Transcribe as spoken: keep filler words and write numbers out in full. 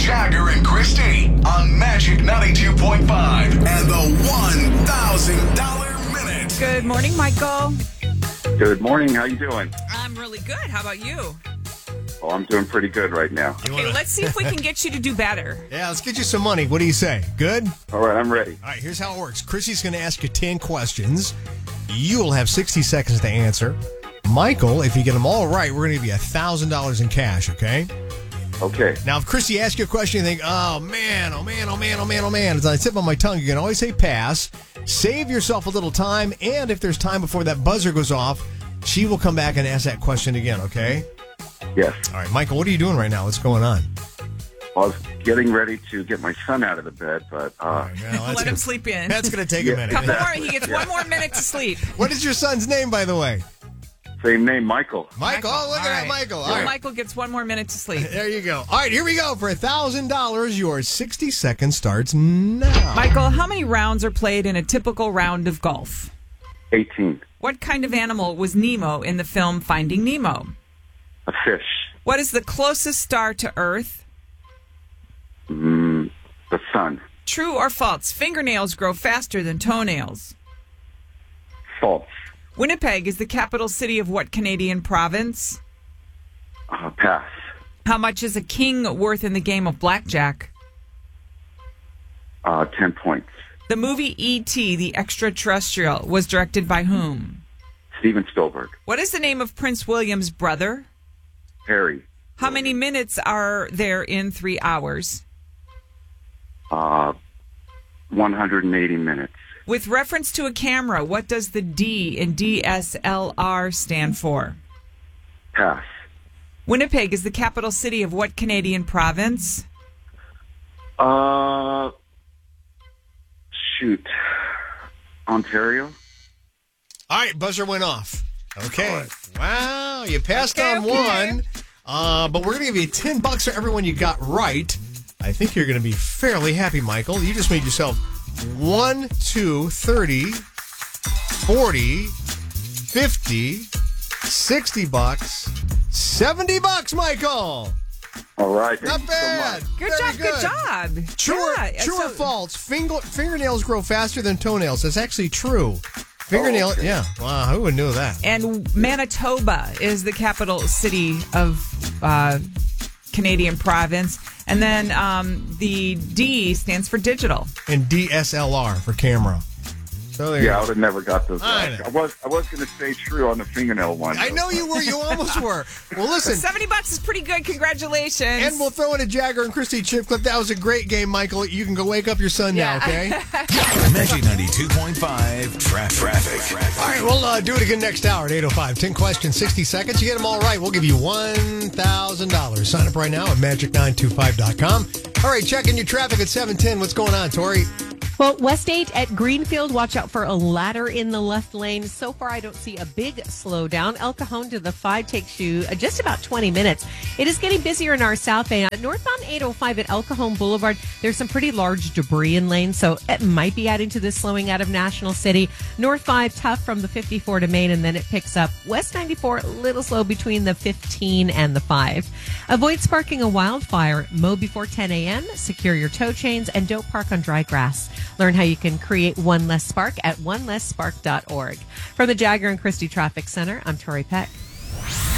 Jagger and Christy on Magic ninety-two point five and the one thousand dollars minute. Good morning, Michael. Good morning. How you doing? I'm really good. How about you? Oh, I'm doing pretty good right now. Okay, wanna... let's see if we can get you to do better. Yeah, let's get you some money. What do you say? Good? All right, I'm ready. All right, here's how it works. Chrissy's going to ask you ten questions. You will have sixty seconds to answer. Michael, if you get them all right, we're going to give you one thousand dollars in cash, okay? Okay. Now, if Chrissy asks you a question, you think, oh, man, oh, man, oh, man, oh, man, oh, man. As I tip on my tongue, you can always say pass. Save yourself a little time, and if there's time before that buzzer goes off, she will come back and ask that question again, okay? Yes. All right, Michael, what are you doing right now? What's going on? I was getting ready to get my son out of the bed, but... Uh, right, well, Let gonna, him sleep in. That's going to take yeah, a minute. Couple more, he gets one more minute to sleep. What is your son's name, by the way? Same name, Michael. Michael, oh, look All at right. that, Michael. So All right. Michael gets one more minute to sleep. There you go. All right, here we go. For one thousand dollars, your sixty seconds starts now. Michael, how many rounds are played in a typical round of golf? eighteen. What kind of animal was Nemo in the film Finding Nemo? A fish. What is the closest star to Earth? Mm, the sun. True or false? Fingernails grow faster than toenails. False. Winnipeg is the capital city of what Canadian province? Uh, pass. How much is a king worth in the game of blackjack? Uh, ten points. The movie E T, The Extraterrestrial, was directed by whom? Steven Spielberg. What is the name of Prince William's brother? Harry. How many minutes are there in three hours? Uh, one hundred eighty minutes. With reference to a camera, what does the D in D S L R stand for? Pass. Winnipeg is the capital city of what Canadian province? Uh, shoot. Ontario? All right, buzzer went off. Okay. Right. Wow, you passed Okay, on okay. one. Uh, but we're going to give you ten bucks for everyone you got right. I think you're going to be fairly happy, Michael. You just made yourself one, two, thirty, forty, fifty, sixty bucks, seventy bucks, Michael. All right. Not Thank you bad. so much. Good Very job, good, job. True, or, Yeah, true so- or false? Finger, fingernails grow faster than toenails. That's actually true. Fingernail, Oh, okay. yeah. Wow, who would know that? And Manitoba is the capital city of uh, Canadian province. And then um, the D stands for digital. And D S L R for camera. So there you Yeah, I go. would have never got those. I back. know. I was I was going to stay true on the fingernail one. I know you were. You almost were. Well, listen. seventy bucks is pretty good. Congratulations. And we'll throw in a Jagger and Christy chip clip. That was a great game, Michael. You can go wake up your son Yeah. now, okay? Magic ninety-two point five tra- traffic. All right, we'll uh, do it again next hour at eight oh five. ten questions, sixty seconds. You get them all right, we'll give you one thousand dollars. Sign up right now at magic nine two five dot com. All right, checking your traffic at seven ten. What's going on, Tori? Well, West eight at Greenfield, watch out for a ladder in the left lane. So far, I don't see a big slowdown. El Cajon to the five takes you uh, just about twenty minutes. It is getting busier in our south end. Northbound eight oh five at El Cajon Boulevard, there's some pretty large debris in lanes, so it might be adding to the slowing out of National City. North five, tough from the fifty-four to Main, and then it picks up. West ninety-four, a little slow between the fifteen and the five. Avoid sparking a wildfire. Mow before ten a.m., secure your tow chains, and don't park on dry grass. Learn how you can create one less spark at one less spark dot org. From the Jagger and Christy Traffic Center, I'm Tori Peck.